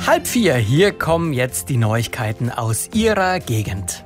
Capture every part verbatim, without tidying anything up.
Halb vier, hier kommen jetzt die Neuigkeiten aus Ihrer Gegend.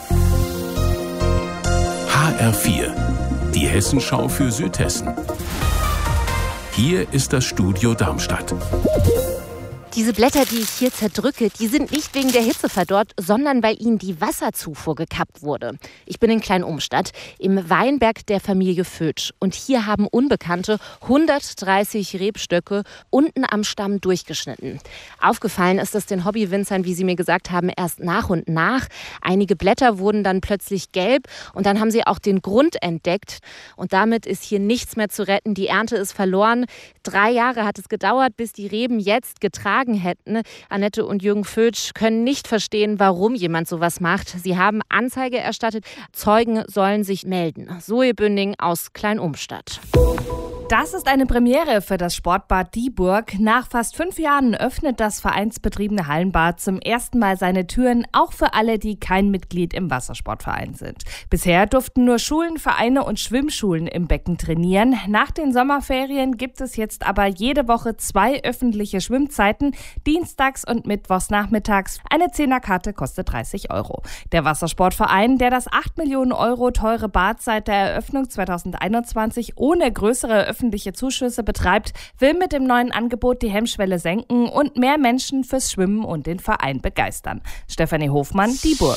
H R vier, die Hessenschau für Südhessen. Hier ist das Studio Darmstadt. Diese Blätter, die ich hier zerdrücke, die sind nicht wegen der Hitze verdorrt, sondern weil ihnen die Wasserzufuhr gekappt wurde. Ich bin in Klein-Umstadt, im Weinberg der Familie Fötsch. Und hier haben Unbekannte hundertdreißig Rebstöcke unten am Stamm durchgeschnitten. Aufgefallen ist es den Hobbywinzern, wie sie mir gesagt haben, erst nach und nach. Einige Blätter wurden dann plötzlich gelb und dann haben sie auch den Grund entdeckt. Und damit ist hier nichts mehr zu retten. Die Ernte ist verloren. Drei Jahre hat es gedauert, bis die Reben jetzt getragen hätten. Annette und Jürgen Fötsch können nicht verstehen, warum jemand sowas macht. Sie haben Anzeige erstattet. Zeugen sollen sich melden. Zoe Bünding aus Klein-Umstadt. Das ist eine Premiere für das Sportbad Dieburg. Nach fast fünf Jahren öffnet das vereinsbetriebene Hallenbad zum ersten Mal seine Türen, auch für alle, die kein Mitglied im Wassersportverein sind. Bisher durften nur Schulen, Vereine und Schwimmschulen im Becken trainieren. Nach den Sommerferien gibt es jetzt aber jede Woche zwei öffentliche Schwimmzeiten, dienstags und mittwochs nachmittags. Eine Zehnerkarte kostet dreißig Euro. Der Wassersportverein, der das acht Millionen Euro teure Bad seit der Eröffnung zweitausendeinundzwanzig ohne größere öffentliche Zuschüsse betreibt, will mit dem neuen Angebot die Hemmschwelle senken und mehr Menschen fürs Schwimmen und den Verein begeistern. Stefanie Hofmann, Dieburg.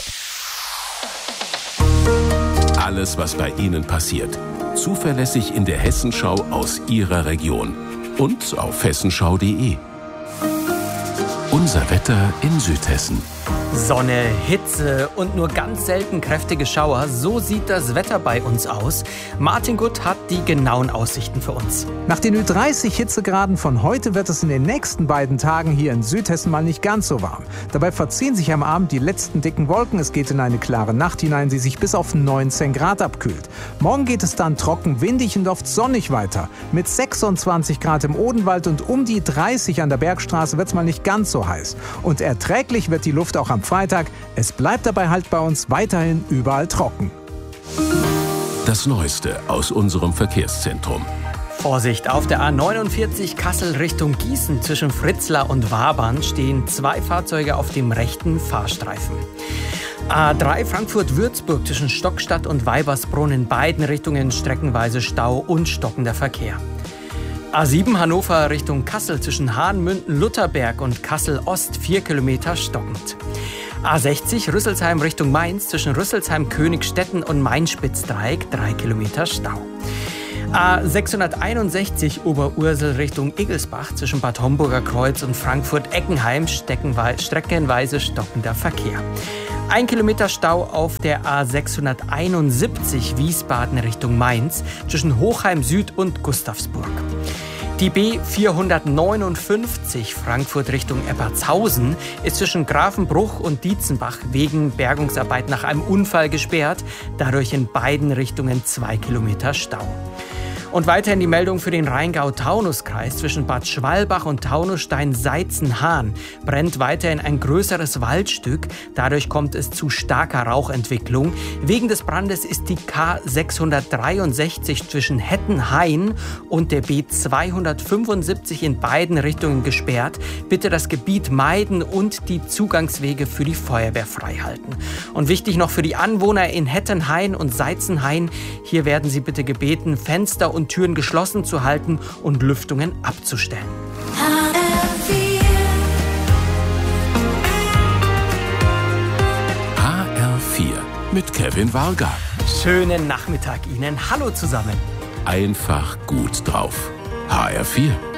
Alles, was bei Ihnen passiert, zuverlässig in der Hessenschau aus Ihrer Region und auf hessenschau punkt de. Unser Wetter in Südhessen. Sonne, Hitze und nur ganz selten kräftige Schauer. So sieht das Wetter bei uns aus. Martin Gutt hat die genauen Aussichten für uns. Nach den Ü dreißig Hitzegraden von heute wird es in den nächsten beiden Tagen hier in Südhessen mal nicht ganz so warm. Dabei verziehen sich am Abend die letzten dicken Wolken. Es geht in eine klare Nacht hinein, die sich bis auf neunzehn Grad abkühlt. Morgen geht es dann trocken, windig und oft sonnig weiter. Mit sechsundzwanzig Grad im Odenwald und um die dreißig an der Bergstraße wird es mal nicht ganz so heiß. Und erträglich wird die Luft auch am Freitag. Es bleibt dabei halt bei uns weiterhin überall trocken. Das Neueste aus unserem Verkehrszentrum. Vorsicht, auf der A neunundvierzig Kassel Richtung Gießen zwischen Fritzlar und Wabern stehen zwei Fahrzeuge auf dem rechten Fahrstreifen. A drei Frankfurt-Würzburg zwischen Stockstadt und Weibersbrunn in beiden Richtungen streckenweise Stau und stockender Verkehr. A sieben Hannover Richtung Kassel zwischen Hahn-Münden-Lutherberg und Kassel-Ost vier Kilometer stockend. A sechzig Rüsselsheim Richtung Mainz zwischen Rüsselsheim-Königstetten und Main-Spitz-Dreieck drei Kilometer Stau. A sechshunderteinundsechzig Oberursel Richtung Igelsbach zwischen Bad Homburger Kreuz und Frankfurt-Eckenheim streckenweise stockender Verkehr. Ein Kilometer Stau auf der A sechshunderteinundsiebzig Wiesbaden Richtung Mainz zwischen Hochheim Süd und Gustavsburg. Die B vierhundertneunundfünfzig Frankfurt Richtung Eppertshausen ist zwischen Grafenbruch und Dietzenbach wegen Bergungsarbeit nach einem Unfall gesperrt, dadurch in beiden Richtungen zwei Kilometer Stau. Und weiterhin die Meldung für den Rheingau-Taunus-Kreis zwischen Bad Schwalbach und Taunusstein-Seitzen-Hahn brennt weiterhin ein größeres Waldstück. Dadurch kommt es zu starker Rauchentwicklung. Wegen des Brandes ist die K sechshundertdreiundsechzig zwischen Hettenhain und der B zweihundertfünfundsiebzig in beiden Richtungen gesperrt. Bitte das Gebiet meiden und die Zugangswege für die Feuerwehr freihalten. Und wichtig noch für die Anwohner in Hettenhain und Seizenhain, hier werden Sie bitte gebeten, Fenster und Türen geschlossen zu halten und Lüftungen abzustellen. H R vier mit Kevin Warga. Schönen Nachmittag Ihnen. Hallo zusammen. Einfach gut drauf. H R vier.